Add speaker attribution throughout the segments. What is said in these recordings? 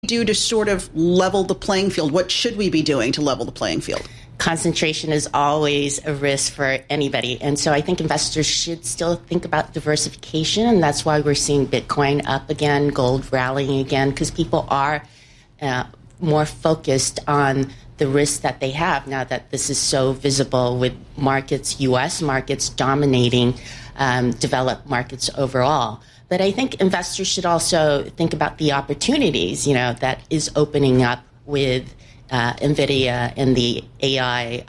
Speaker 1: do to sort of level the playing field? What should we be doing to level the playing field?
Speaker 2: Concentration is always a risk for anybody. And so I think investors should still think about diversification. And that's why we're seeing Bitcoin up again, gold rallying again, because people are more focused on the risks that they have now that this is so visible with markets, U.S. markets dominating developed markets overall. But I think investors should also think about the opportunities, that is opening up with NVIDIA and the AI,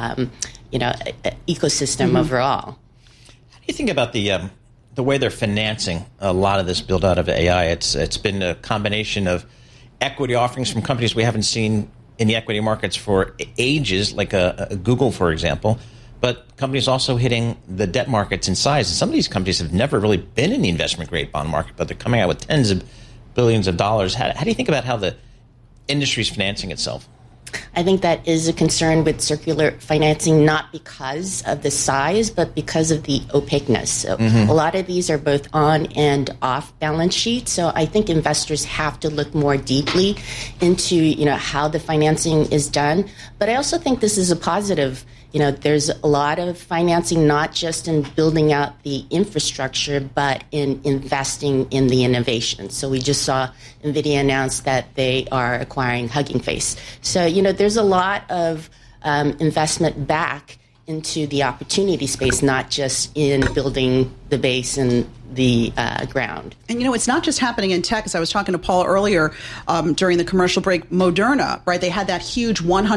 Speaker 2: ecosystem overall.
Speaker 3: How do you think about the way they're financing a lot of this build out of AI? It's been a combination of equity offerings from companies we haven't seen in the equity markets for ages, like a Google, for example. But companies also hitting the debt markets in size. And some of these companies have never really been in the investment grade bond market, but they're coming out with tens of billions of dollars. How do you think about how the industry is financing itself?
Speaker 2: I think that is a concern with circular financing, not because of the size, but because of the opaqueness. So a lot of these are both on and off balance sheet. So I think investors have to look more deeply into, how the financing is done. But I also think this is a positive. There's a lot of financing, not just in building out the infrastructure, but in investing in the innovation. So we just saw NVIDIA announce that they are acquiring Hugging Face. So, there's a lot of investment back into the opportunity space, not just in building the base and the ground.
Speaker 1: And, it's not just happening in tech. As I was talking to Paul earlier during the commercial break, Moderna, right? They had that huge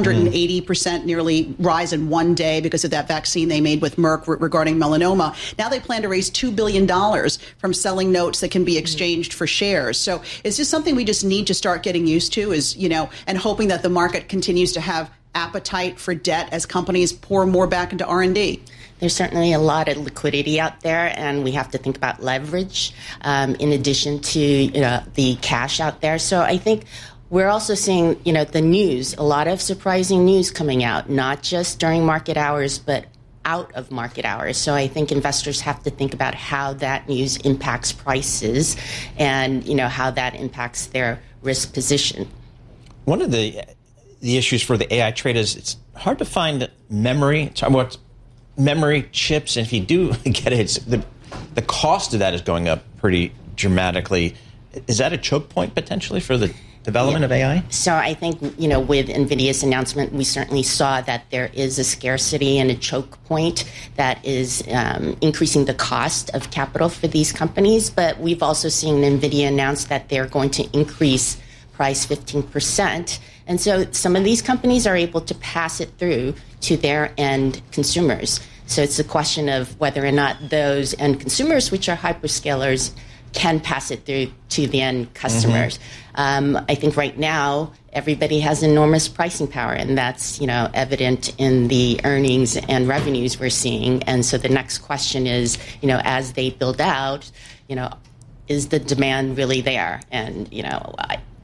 Speaker 1: 180% nearly rise in one day because of that vaccine they made with Merck regarding melanoma. Now they plan to raise $2 billion from selling notes that can be exchanged for shares. So is this something we just need to start getting used to and hoping that the market continues to have appetite for debt as companies pour more back into R&D?
Speaker 2: There's certainly a lot of liquidity out there, and we have to think about leverage in addition to the cash out there. So I think we're also seeing the news, a lot of surprising news coming out, not just during market hours, but out of market hours. So I think investors have to think about how that news impacts prices and how that impacts their risk position. One of
Speaker 3: the issues for the AI trade is it's hard to find memory chips, and if you do get it, the cost of that is going up pretty dramatically. Is that a choke point potentially for the development of AI?
Speaker 2: So I think, with NVIDIA's announcement, we certainly saw that there is a scarcity and a choke point that is increasing the cost of capital for these companies. But we've also seen NVIDIA announce that they're going to increase price 15%. And so some of these companies are able to pass it through to their end consumers. So it's a question of whether or not those end consumers, which are hyperscalers, can pass it through to the end customers. I think right now everybody has enormous pricing power, and that's evident in the earnings and revenues we're seeing. And so the next question is, as they build out, is the demand really there? And